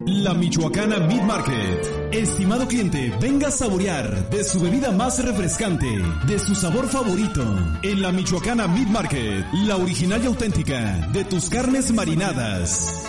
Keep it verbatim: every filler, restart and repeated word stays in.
La Michoacana Meat Market. Estimado cliente, venga a saborear de su bebida más refrescante, de su sabor favorito. En la Michoacana Meat Market, la original y auténtica de tus carnes marinadas.